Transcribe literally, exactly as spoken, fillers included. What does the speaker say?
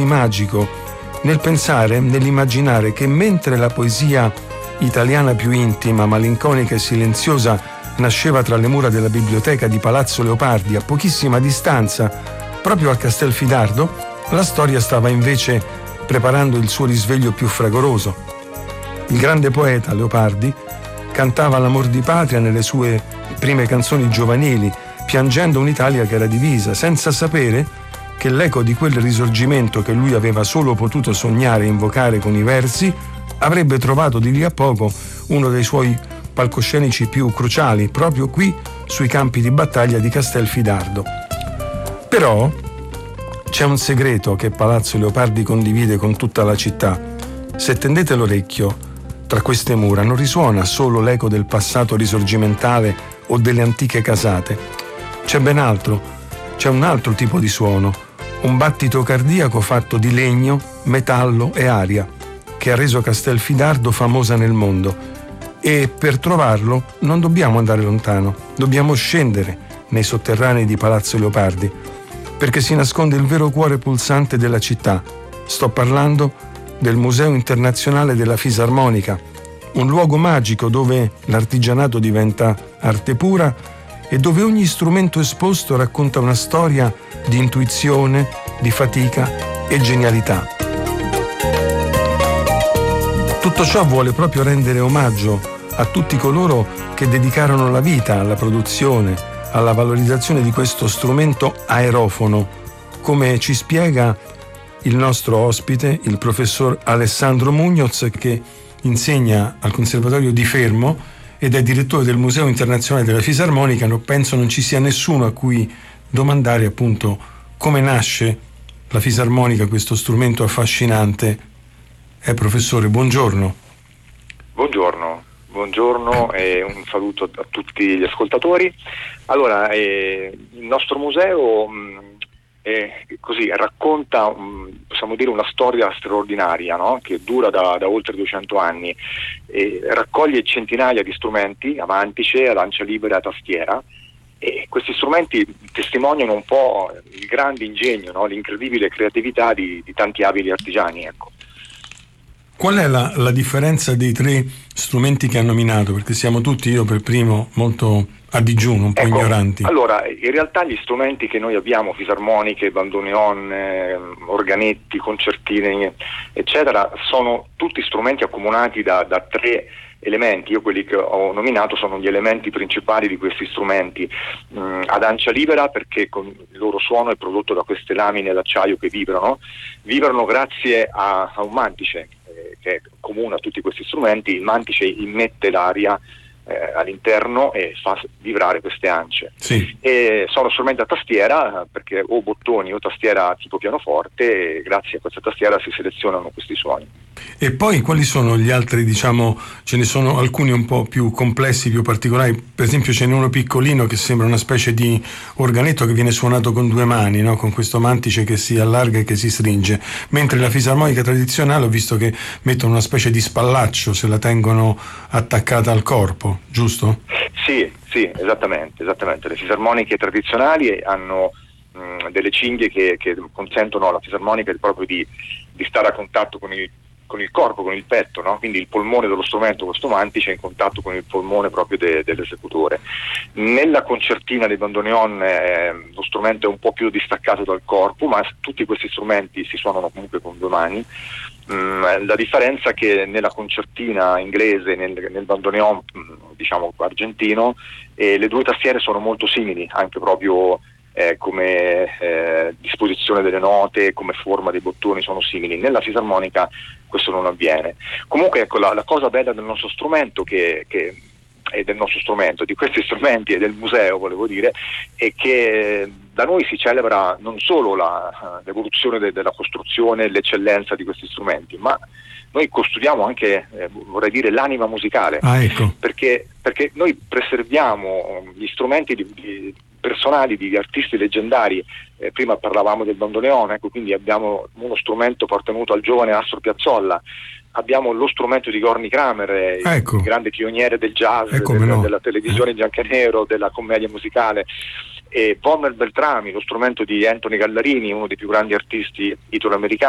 così magico nel pensare, nell'immaginare che mentre la poesia italiana più intima, malinconica e silenziosa nasceva tra le mura della biblioteca di Palazzo Leopardi a pochissima distanza, proprio a Castelfidardo, la storia stava invece preparando il suo risveglio più fragoroso. Il grande poeta Leopardi cantava l'amor di patria nelle sue prime canzoni giovanili, piangendo un'Italia che era divisa, senza sapere che l'eco di quel risorgimento che lui aveva solo potuto sognare e invocare con i versi avrebbe trovato di lì a poco uno dei suoi palcoscenici più cruciali, proprio qui sui campi di battaglia di Castelfidardo. Però c'è un segreto che Palazzo Leopardi condivide con tutta la città. Se tendete l'orecchio, tra queste mura non risuona solo l'eco del passato risorgimentale o delle antiche casate. C'è ben altro, c'è un altro tipo di suono, un battito cardiaco fatto di legno, metallo e aria, che ha reso Castelfidardo famosa nel mondo. E per trovarlo non dobbiamo andare lontano, dobbiamo scendere nei sotterranei di Palazzo Leopardi, perché si nasconde il vero cuore pulsante della città. Sto parlando del Museo Internazionale della Fisarmonica, un luogo magico dove l'artigianato diventa arte pura e dove ogni strumento esposto racconta una storia di intuizione, di fatica e genialità. Tutto ciò vuole proprio rendere omaggio a tutti coloro che dedicarono la vita alla produzione, alla valorizzazione di questo strumento aerofono, come ci spiega il nostro ospite, il professor Alessandro Muñoz, che insegna al Conservatorio di Fermo ed è direttore del Museo Internazionale della Fisarmonica. Non penso non ci sia nessuno a cui domandare appunto come nasce la fisarmonica, questo strumento affascinante. Eh, professore, buongiorno. Buongiorno, buongiorno e un saluto a tutti gli ascoltatori. Allora, eh, il nostro museo mh, eh, così racconta, mh, possiamo dire, una storia straordinaria, no? Che dura da, da oltre duecento anni. Eh, raccoglie centinaia di strumenti a mantice, a lancia libera e a tastiera. E questi strumenti testimoniano un po' il grande ingegno, no? L'incredibile creatività di, di tanti abili artigiani, ecco. Qual è la, la differenza dei tre strumenti che ha nominato? Perché siamo tutti, io per primo, molto a digiuno, un po' ecco, ignoranti. Allora, in realtà gli strumenti che noi abbiamo, fisarmoniche, bandoneon, eh, organetti, concertini, eccetera, sono tutti strumenti accomunati da, da tre elementi. Io quelli che ho nominato sono gli elementi principali di questi strumenti. Mm, ad ancia libera, perché con il loro suono è prodotto da queste lamine d'acciaio che vibrano, vibrano grazie a, a un mantice eh, che è comune a tutti questi strumenti. Il mantice immette l'aria eh, all'interno e fa vibrare queste ance. Sì. E sono strumenti a tastiera, perché o bottoni o tastiera tipo pianoforte, e grazie a questa tastiera si selezionano questi suoni. E poi quali sono gli altri, diciamo, ce ne sono alcuni un po' più complessi, più particolari. Per esempio ce n'è uno piccolino che sembra una specie di organetto che viene suonato con due mani, no? Con questo mantice che si allarga e che si stringe, mentre la fisarmonica tradizionale ho visto che mettono una specie di spallaccio, se la tengono attaccata al corpo, giusto? Sì, sì, esattamente, esattamente. Le fisarmoniche tradizionali hanno mh, delle cinghie che, che consentono alla fisarmonica proprio di, di stare a contatto con il con il corpo, con il petto, no? Quindi il polmone dello strumento, questo mantice, è in contatto con il polmone proprio de, dell'esecutore. Nella concertina dei bandoneon eh, lo strumento è un po' più distaccato dal corpo, ma tutti questi strumenti si suonano comunque con due mani. Mm, la differenza è che nella concertina inglese, nel, nel bandoneon diciamo argentino, eh, le due tastiere sono molto simili, anche proprio Eh, come eh, disposizione delle note, come forma dei bottoni sono simili. Nella fisarmonica questo non avviene. Comunque ecco, la, la cosa bella del nostro strumento che, che è del nostro strumento, di questi strumenti e del museo, volevo dire, è che da noi si celebra non solo la, l'evoluzione de, della costruzione e l'eccellenza di questi strumenti, ma noi custodiamo anche, eh, vorrei dire, l'anima musicale. Ah, ecco. perché, perché noi preserviamo gli strumenti di, di personali di artisti leggendari. Eh, prima parlavamo del bandoneon, ecco, quindi abbiamo uno strumento appartenuto al giovane Astor Piazzolla, abbiamo lo strumento di Gorny Kramer, eh, ecco. il grande pioniere del jazz, ecco, del, no. della televisione in bianco e nero, della commedia musicale, e Vommer Beltrami, lo strumento di Anthony Gallarini, uno dei più grandi artisti italoamericani.